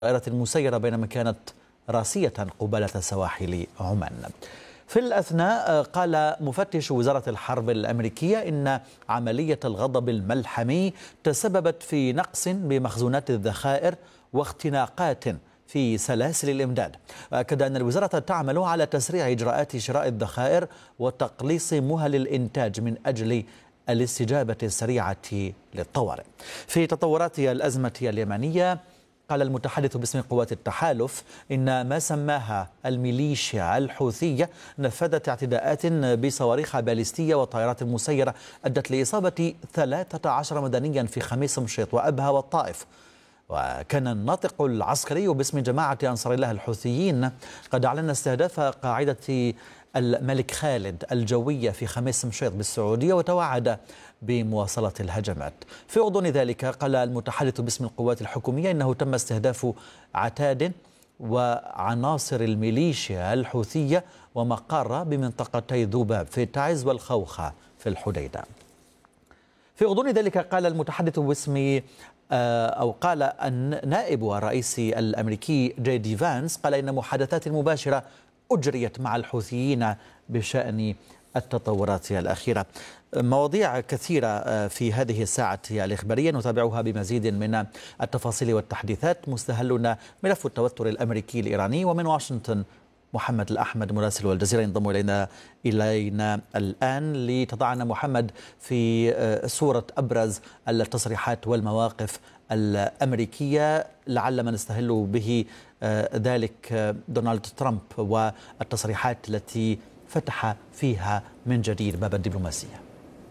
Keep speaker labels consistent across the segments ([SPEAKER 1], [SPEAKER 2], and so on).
[SPEAKER 1] الطائرة المسيرة بينما كانت راسية قبالة سواحل عمان. في الأثناء قال مفتش وزارة الحرب الأمريكية إن عملية الغضب الملحمي تسببت في نقص بمخزونات الذخائر واختناقات في سلاسل الإمداد. أكد أن الوزارة تعمل على تسريع إجراءات شراء الذخائر وتقليص مهل الإنتاج من أجل الاستجابة السريعة للطوارئ. في تطورات الأزمة اليمنية قال المتحدث باسم قوات التحالف إن ما سماها الميليشيا الحوثية نفذت اعتداءات بصواريخ باليستية وطائرات مسيرة أدت لإصابة 13 مدنيا في خميس مشيط وأبها والطائف. وكان الناطق العسكري باسم جماعة أنصار الله الحوثيين قد أعلن استهداف قاعدة الملك خالد الجوية في خميس مشيط بالسعودية وتوعد بمواصلة الهجمات. في غضون ذلك قال المتحدث باسم القوات الحكومية إنه تم استهداف عتاد وعناصر الميليشيا الحوثية ومقر بمنطقتي ذوباب في تعز والخوخة في الحديدة. في غضون ذلك قال المتحدث باسم قال أن نائب الرئيس الأمريكي جي دي فانس قال إن محادثات مباشرة أجريت مع الحوثيين بشأن التطورات الأخيرة. مواضيع كثيرة في هذه الساعة الإخبارية نتابعها بمزيد من التفاصيل والتحديثات. مستهلنا ملف التوتر الأمريكي الإيراني. ومن واشنطن محمد الأحمد مراسل والجزيرة ينضم إلينا الآن لتضعنا محمد في صورة أبرز التصريحات والمواقف الأمريكية لعل ما نستهل به ذلك دونالد ترامب والتصريحات التي فتح فيها من جديد باب الدبلوماسية.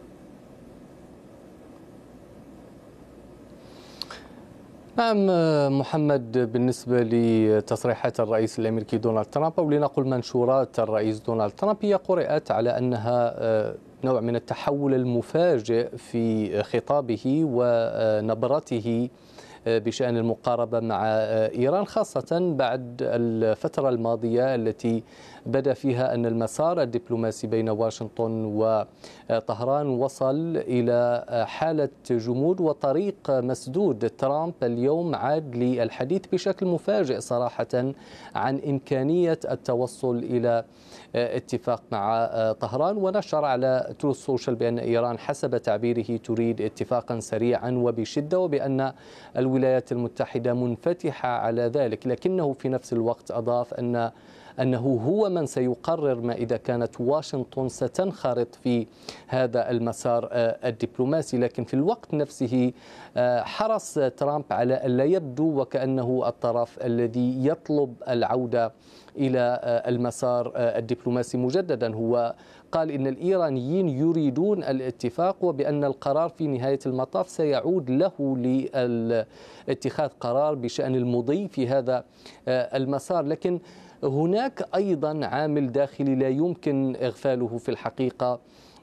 [SPEAKER 2] نعم محمد، بالنسبة لتصريحات الرئيس الأمريكي دونالد ترامب أو لنقل منشورات الرئيس دونالد ترامب هي قرأت على أنها نوع من التحول المفاجئ في خطابه ونبرته بشأن المقاربة مع إيران، خاصة بعد الفترة الماضية التي بدا فيها أن المسار الدبلوماسي بين واشنطن وطهران وصل إلى حالة جمود وطريق مسدود. ترامب اليوم عاد للحديث بشكل مفاجئ صراحة عن إمكانية التوصل إلى اتفاق مع طهران، ونشر على تروث سوشيال بأن إيران حسب تعبيره تريد اتفاقا سريعا وبشدة، وبأن الولايات المتحدة منفتحة على ذلك، لكنه في نفس الوقت أضاف أنه هو من سيقرر ما إذا كانت واشنطن ستنخرط في هذا المسار الدبلوماسي. لكن في الوقت نفسه حرص ترامب على أن لا يبدو وكأنه الطرف الذي يطلب العودة إلى المسار الدبلوماسي مجددا. هو قال إن الإيرانيين يريدون الاتفاق وبأن القرار في نهاية المطاف سيعود له لاتخاذ قرار بشأن المضي في هذا المسار. لكن هناك أيضا عامل داخلي لا يمكن إغفاله في الحقيقة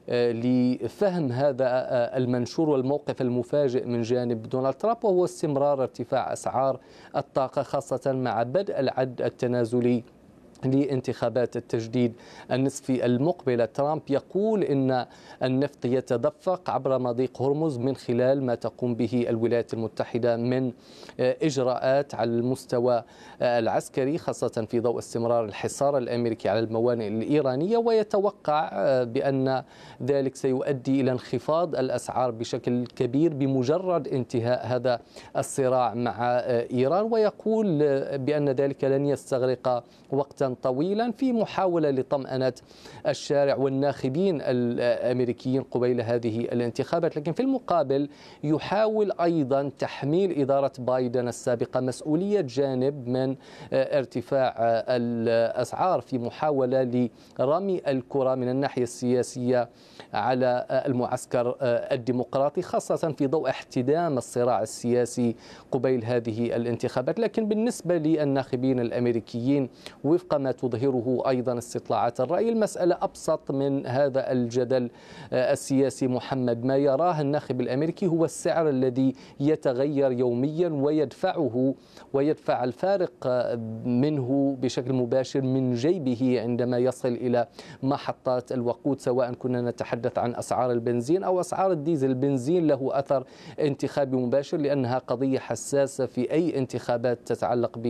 [SPEAKER 2] لفهم هذا المنشور والموقف المفاجئ من جانب دونالد ترامب، وهو استمرار ارتفاع أسعار الطاقة خاصة مع بدء العد التنازلي لانتخابات التجديد النصفي المقبلة. ترامب يقول إن النفط يتدفق عبر مضيق هرمز من خلال ما تقوم به الولايات المتحدة من إجراءات على المستوى العسكري، خاصة في ضوء استمرار الحصار الأمريكي على الموانئ الإيرانية، ويتوقع بأن ذلك سيؤدي إلى انخفاض الأسعار بشكل كبير بمجرد انتهاء هذا الصراع مع إيران، ويقول بأن ذلك لن يستغرق وقتا طويلا في محاولة لطمأنة الشارع والناخبين الأمريكيين قبيل هذه الانتخابات. لكن في المقابل يحاول أيضا تحميل إدارة بايدن السابقة مسؤولية جانب من ارتفاع الأسعار في محاولة لرمي الكرة من الناحية السياسية على المعسكر الديمقراطي، خاصة في ضوء احتدام الصراع السياسي قبيل هذه الانتخابات. لكن بالنسبة للناخبين الأمريكيين وفق ما تظهره أيضا استطلاعات الرأي. المسألة أبسط من هذا الجدل السياسي محمد. ما يراه الناخب الأمريكي هو السعر الذي يتغير يوميا ويدفع الفارق منه بشكل مباشر من جيبه عندما يصل إلى محطات الوقود، سواء كنا نتحدث عن أسعار البنزين أو أسعار الديزل. البنزين له أثر انتخابي مباشر لأنها قضية حساسة في أي انتخابات تتعلق